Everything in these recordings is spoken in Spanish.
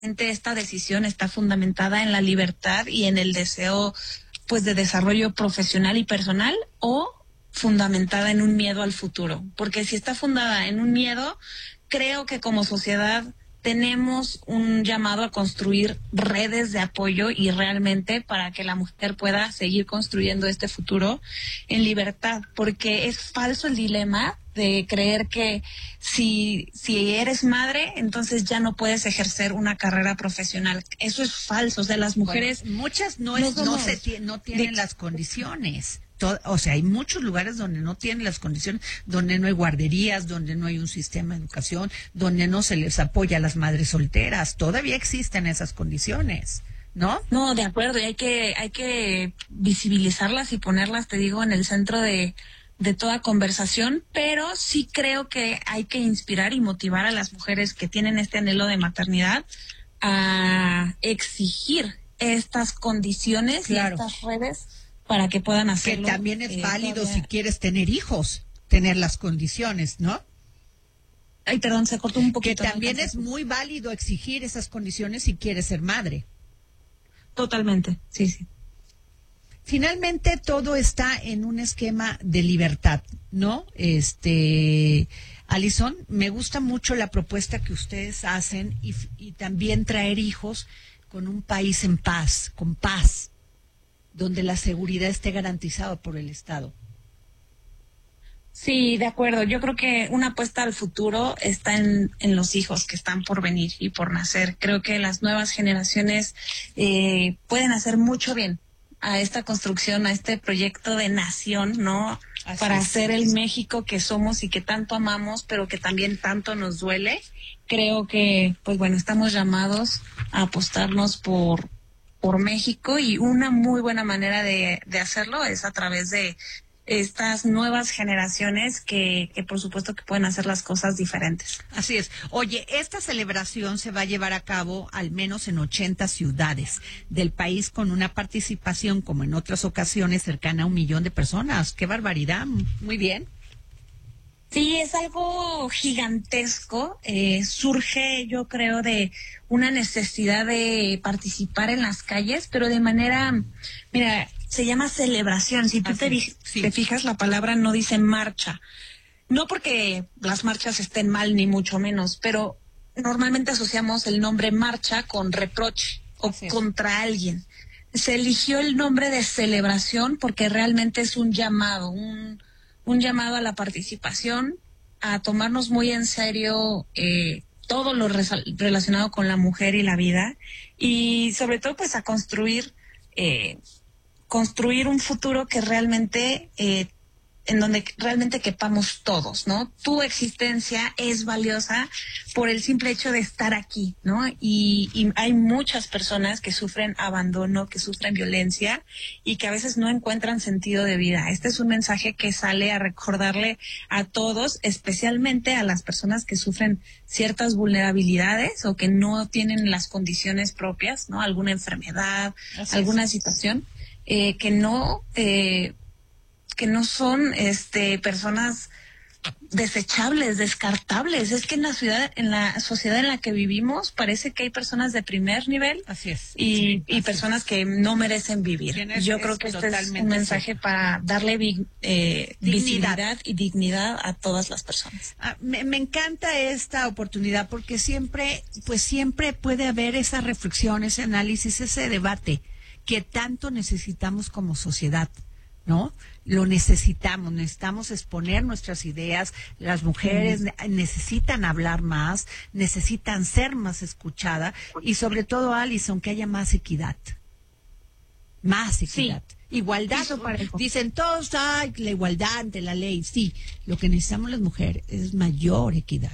esta decisión está fundamentada en la libertad y en el deseo, pues, de desarrollo profesional y personal, o fundamentada en un miedo al futuro. Porque si está fundada en un miedo, creo que como sociedad tenemos un llamado a construir redes de apoyo y realmente para que la mujer pueda seguir construyendo este futuro en libertad, porque es falso el dilema de creer que si eres madre, entonces ya no puedes ejercer una carrera profesional. Eso es falso. O sea, las mujeres... Bueno, muchas no tienen las condiciones. O sea, hay muchos lugares donde no tienen las condiciones, donde no hay guarderías, donde no hay un sistema de educación, donde no se les apoya a las madres solteras. Todavía existen esas condiciones, ¿no? No, de acuerdo, y hay que visibilizarlas y ponerlas, te digo, en el centro de toda conversación, pero sí creo que hay que inspirar y motivar a las mujeres que tienen este anhelo de maternidad a exigir estas condiciones, claro, y estas redes para que puedan hacerlo. Que también es válido si quieres tener hijos, tener las condiciones, ¿no? Ay, perdón, se cortó un poquito. Que también es muy válido exigir esas condiciones si quieres ser madre. Totalmente, sí, sí. Finalmente todo está en un esquema de libertad, ¿no? Alison, me gusta mucho la propuesta que ustedes hacen y también traer hijos con un país en paz, con paz, donde la seguridad esté garantizada por el Estado. Sí, de acuerdo. Yo creo que una apuesta al futuro está en los hijos que están por venir y por nacer. Creo que las nuevas generaciones pueden hacer mucho bien a esta construcción, a este proyecto de nación, ¿no? Para hacer el México que somos y que tanto amamos, pero que también tanto nos duele. Creo que, pues bueno, estamos llamados a apostarnos por México, y una muy buena manera de hacerlo es a través de estas nuevas generaciones que por supuesto que pueden hacer las cosas diferentes. Así es. Oye, esta celebración se va a llevar a cabo al menos en 80 ciudades del país, con una participación, como en otras ocasiones, cercana a 1 millón de personas. ¡Qué barbaridad! Muy bien. Sí, es algo gigantesco. Surge, yo creo, de una necesidad de participar en las calles, pero de manera, mira, se llama celebración. Si tú te fijas, la palabra no dice marcha. No porque las marchas estén mal, ni mucho menos, pero normalmente asociamos el nombre marcha con reproche o contra alguien. Se eligió el nombre de celebración porque realmente es un llamado, un llamado a la participación, a tomarnos muy en serio todo lo relacionado con la mujer y la vida, y sobre todo pues a construir un futuro que realmente en donde realmente quepamos todos, ¿no? Tu existencia es valiosa por el simple hecho de estar aquí, ¿no? Y hay muchas personas que sufren abandono, que sufren violencia y que a veces no encuentran sentido de vida. Este es un mensaje que sale a recordarle a todos, especialmente a las personas que sufren ciertas vulnerabilidades o que no tienen las condiciones propias, ¿no? Alguna enfermedad, alguna situación, que no son personas desechables, descartables. Es que en la sociedad en la que vivimos parece que hay personas de primer nivel y personas que no merecen vivir. Yo creo que este es un mensaje para darle visibilidad y dignidad a todas las personas. Me encanta esta oportunidad porque siempre puede haber esa reflexión, ese análisis, ese debate que tanto necesitamos como sociedad, ¿no? Lo necesitamos exponer nuestras ideas. Las mujeres necesitan hablar más, necesitan ser más escuchadas, y sobre todo, Alison, que haya más equidad. Más equidad. Sí. Igualdad. Dicen todos, la igualdad ante la ley. Sí, lo que necesitamos las mujeres es mayor equidad.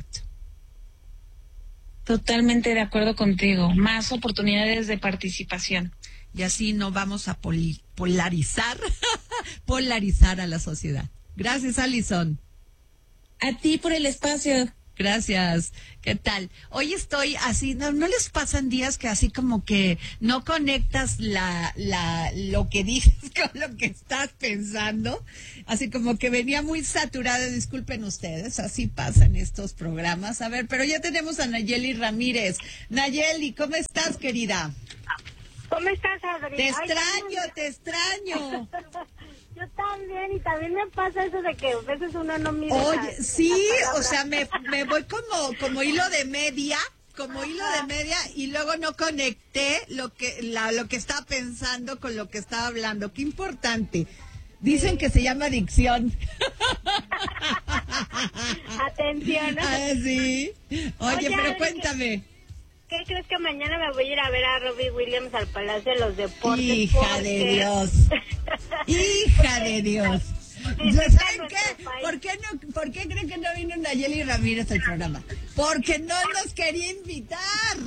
Totalmente de acuerdo contigo. Más oportunidades de participación. Y así no vamos a polarizar a la sociedad. Gracias, Alison. A ti por el espacio. Gracias. ¿Qué tal? Hoy estoy así, ¿no les pasan días que así como que no conectas lo que dices con lo que estás pensando? Así como que venía muy saturada, disculpen ustedes, así pasan estos programas. A ver, pero ya tenemos a Nayeli Ramírez. Nayeli, ¿cómo estás, querida? ¿Cómo estás, Adri? Te extraño. Yo también, y también me pasa eso de que a veces uno no mira. Oye, sí, o sea, me voy como hilo de media, y luego no conecté lo que estaba pensando con lo que estaba hablando. Qué importante. Dicen que se llama adicción. Atención. Ah, sí. Oye, pero Adri, cuéntame. ¿Qué crees que mañana me voy a ir a ver a Robbie Williams al Palacio de los Deportes? Hija de Dios. Hija de Dios. ¿Saben qué? ¿Por qué creen que no vino Nayeli Ramírez al programa? Porque no nos quería invitar.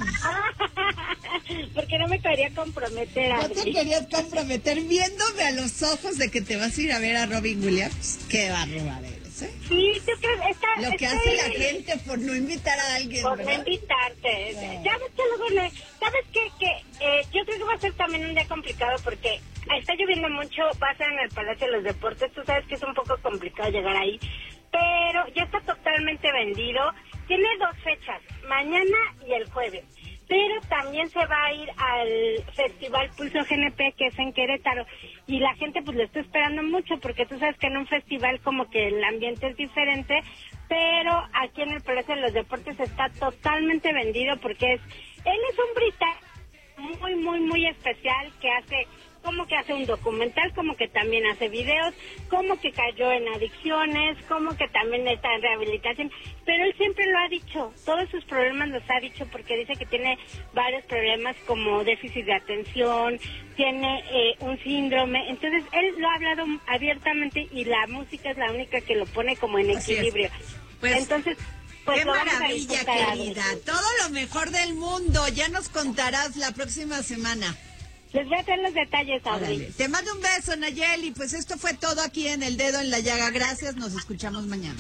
Porque no me quería comprometer. No te querías comprometer viéndome a los ojos de que te vas a ir a ver a Robin Williams. Qué barbaridad eres, ¿eh? Sí, ¿tú crees? Lo que hace la gente por no invitar a alguien, por ¿verdad? no invitarte. No. Ya ves que luego ¿sabes qué? Yo creo que va a ser también un día complicado porque está lloviendo mucho, pasa en el Palacio de los Deportes, tú sabes que es un poco complicado llegar ahí, pero ya está totalmente vendido. Tiene 2 fechas, mañana y el jueves, pero también se va a ir al Festival Pulso GNP, que es en Querétaro, y la gente pues lo está esperando mucho, porque tú sabes que en un festival como que el ambiente es diferente, pero aquí en el Palacio de los Deportes está totalmente vendido, porque él es un británico muy, muy, muy especial, que hace un documental, como que también hace videos, como que cayó en adicciones, como que también está en rehabilitación, pero él siempre lo ha dicho, todos sus problemas los ha dicho, porque dice que tiene varios problemas como déficit de atención, tiene un síndrome, entonces él lo ha hablado abiertamente y la música es la única que lo pone como en equilibrio. Pues, entonces, qué maravilla, querida, todo lo mejor del mundo, ya nos contarás la próxima semana. Les voy a hacer los detalles, Adri. Te mando un beso, Nayeli. Pues esto fue todo aquí en El Dedo en la Llaga. Gracias, nos escuchamos mañana.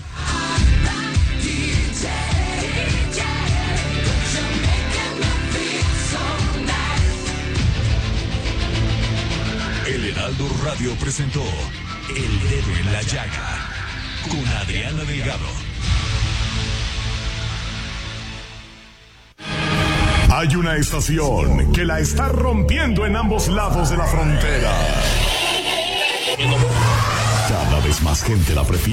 El Heraldo Radio presentó El Dedo en la Llaga con Adriana Delgado. Hay una estación que la está rompiendo en ambos lados de la frontera. Cada vez más gente la prefiere.